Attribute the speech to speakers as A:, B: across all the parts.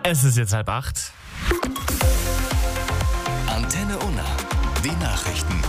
A: Es ist jetzt 7:30.
B: Antenne Unna, die Nachrichten.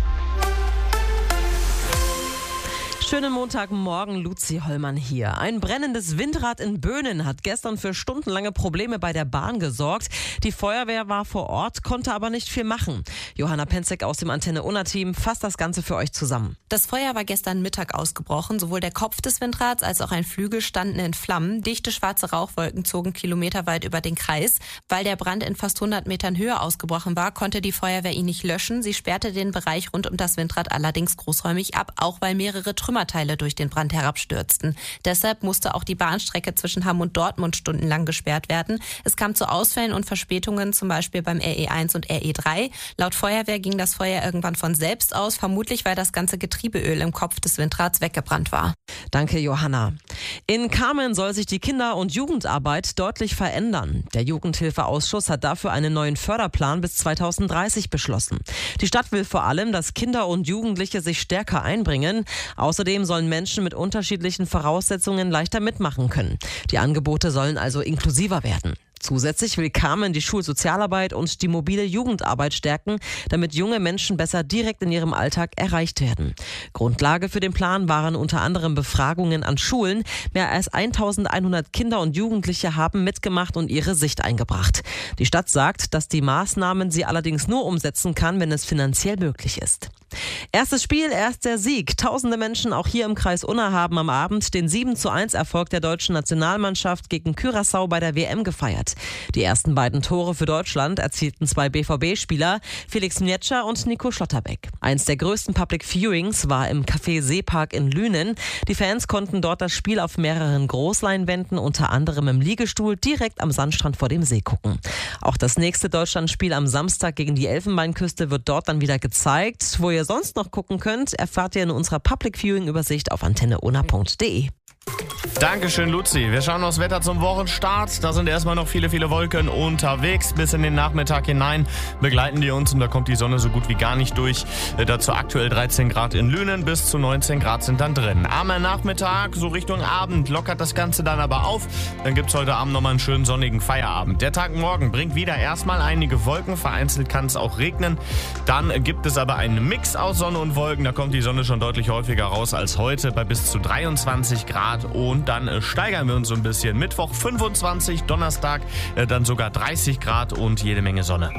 C: Schönen Montagmorgen, Luzi Hollmann hier. Ein brennendes Windrad in Böhnen hat gestern für stundenlange Probleme bei der Bahn gesorgt. Die Feuerwehr war vor Ort, konnte aber nicht viel machen. Johanna Penzek aus dem Antenne Unna-Team fasst das Ganze für euch zusammen.
D: Das Feuer war gestern Mittag ausgebrochen. Sowohl der Kopf des Windrads als auch ein Flügel standen in Flammen. Dichte schwarze Rauchwolken zogen kilometerweit über den Kreis. Weil der Brand in fast 100 Metern Höhe ausgebrochen war, konnte die Feuerwehr ihn nicht löschen. Sie sperrte den Bereich rund um das Windrad allerdings großräumig ab, auch weil mehrere Trümmerteile durch den Brand herabstürzten. Deshalb musste auch die Bahnstrecke zwischen Hamm und Dortmund stundenlang gesperrt werden. Es kam zu Ausfällen und Verspätungen, zum Beispiel beim RE1 und RE3. Laut Feuerwehr ging das Feuer irgendwann von selbst aus, vermutlich weil das ganze Getriebeöl im Kopf des Windrads weggebrannt war.
C: Danke, Johanna. In Kamen soll sich die Kinder- und Jugendarbeit deutlich verändern. Der Jugendhilfeausschuss hat dafür einen neuen Förderplan bis 2030 beschlossen. Die Stadt will vor allem, dass Kinder und Jugendliche sich stärker einbringen. Außerdem sollen Menschen mit unterschiedlichen Voraussetzungen leichter mitmachen können. Die Angebote sollen also inklusiver werden. Zusätzlich will Kamen die Schulsozialarbeit und die mobile Jugendarbeit stärken, damit junge Menschen besser direkt in ihrem Alltag erreicht werden. Grundlage für den Plan waren unter anderem Befragungen an Schulen. Mehr als 1100 Kinder und Jugendliche haben mitgemacht und ihre Sicht eingebracht. Die Stadt sagt, dass die Maßnahmen sie allerdings nur umsetzen kann, wenn es finanziell möglich ist. Erstes Spiel, erster Sieg. Tausende Menschen auch hier im Kreis Unna haben am Abend den 7:1 Erfolg der deutschen Nationalmannschaft gegen Curaçao bei der WM gefeiert. Die ersten beiden Tore für Deutschland erzielten zwei BVB-Spieler, Felix Mnetscher und Nico Schlotterbeck. Eins der größten Public Viewings war im Café Seepark in Lünen. Die Fans konnten dort das Spiel auf mehreren Großleinwänden, unter anderem im Liegestuhl, direkt am Sandstrand vor dem See gucken. Auch das nächste Deutschlandspiel am Samstag gegen die Elfenbeinküste wird dort dann wieder gezeigt. Wo ihr sonst noch gucken könnt, erfahrt ihr in unserer Public Viewing Übersicht auf antenneunna.de.
A: Dankeschön, Luzi. Wir schauen aufs Wetter zum Wochenstart. Da sind erstmal noch viele Wolken unterwegs. Bis in den Nachmittag hinein begleiten die uns und da kommt die Sonne so gut wie gar nicht durch. Dazu aktuell 13 Grad in Lünen, bis zu 19 Grad sind dann drin. Am Nachmittag, so Richtung Abend, lockert das Ganze dann aber auf. Dann gibt's heute Abend nochmal einen schönen sonnigen Feierabend. Der Tag morgen bringt wieder erstmal einige Wolken. Vereinzelt kann es auch regnen. Dann gibt es aber einen Mix aus Sonne und Wolken. Da kommt die Sonne schon deutlich häufiger raus als heute bei bis zu 23 Grad. Und dann steigern wir uns so ein bisschen. Mittwoch 25, Donnerstag dann sogar 30 Grad und jede Menge Sonne.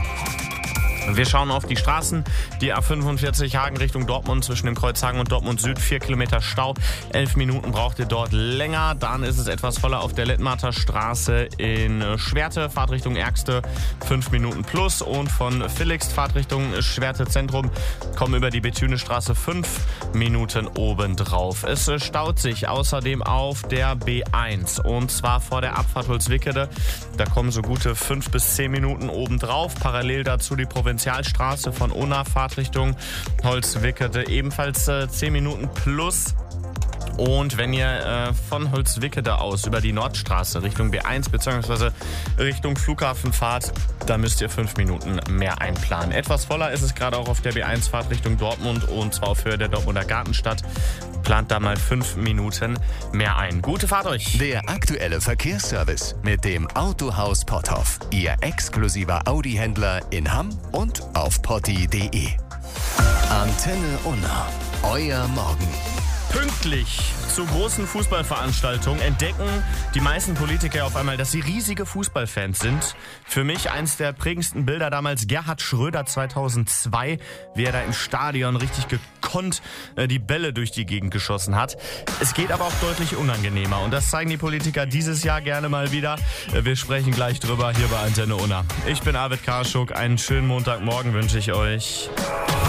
A: Wir schauen auf die Straßen. Die A45 Hagen Richtung Dortmund zwischen dem Kreuz Hagen und Dortmund Süd. 4 Kilometer Stau. 11 Minuten braucht ihr dort länger. Dann ist es etwas voller auf der Lettmarter Straße in Schwerte. Fahrtrichtung Ärgste 5 Minuten plus. Und von Villixt Fahrtrichtung Schwerte Zentrum kommen über die Bethüne-Straße 5 Minuten obendrauf. Es staut sich außerdem auf der B1. Und zwar vor der Abfahrt Holzwickede. Da kommen so gute 5 bis 10 Minuten obendrauf. Parallel dazu die Provinzialstraße von Unna, Fahrtrichtung Holzwickede, ebenfalls 10 Minuten plus. Und wenn ihr von Holzwickede aus über die Nordstraße Richtung B1 bzw. Richtung Flughafen fahrt, da müsst ihr 5 Minuten mehr einplanen. Etwas voller ist es gerade auch auf der B1-Fahrt Richtung Dortmund und zwar auf Höhe der Dortmunder Gartenstadt. Plant da mal 5 Minuten mehr ein. Gute Fahrt euch!
B: Der aktuelle Verkehrsservice mit dem Autohaus Potthoff. Ihr exklusiver Audi-Händler in Hamm und auf potti.de. Antenne Unna. Euer Morgen.
A: Pünktlich zu großen Fußballveranstaltungen entdecken die meisten Politiker auf einmal, dass sie riesige Fußballfans sind. Für mich eins der prägendsten Bilder damals Gerhard Schröder 2002, wie er da im Stadion richtig gekonnt die Bälle durch die Gegend geschossen hat. Es geht aber auch deutlich unangenehmer und das zeigen die Politiker dieses Jahr gerne mal wieder. Wir sprechen gleich drüber hier bei Antenne Unna. Ich bin Arvid Karschuk, einen schönen Montagmorgen wünsche ich euch.